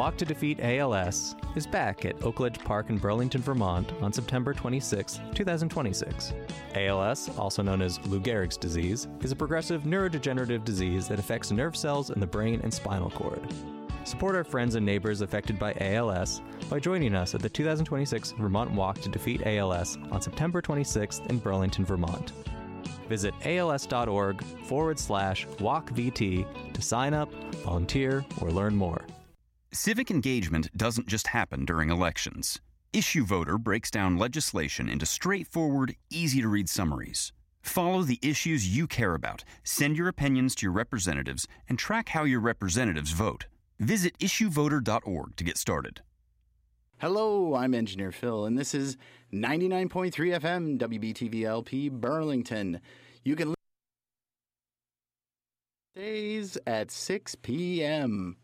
Walk to Defeat ALS is back at Oakledge Park in Burlington, Vermont on September 26, 2026. ALS, also known as Lou Gehrig's disease, is a progressive neurodegenerative disease that affects nerve cells in the brain and spinal cord. Support our friends and neighbors affected by ALS by joining us at the 2026 Vermont Walk to Defeat ALS on September 26th in Burlington, Vermont. Visit als.org/walkVT to sign up, volunteer, or learn more. Civic engagement doesn't just happen during elections. Issue Voter breaks down legislation into straightforward, easy-to-read summaries. Follow the issues you care about, send your opinions to your representatives, and track how your representatives vote. Visit issuevoter.org to get started. Hello, I'm Engineer Phil, and this is 99.3 FM WBTV-LP Burlington. You can listen days at 6 p.m.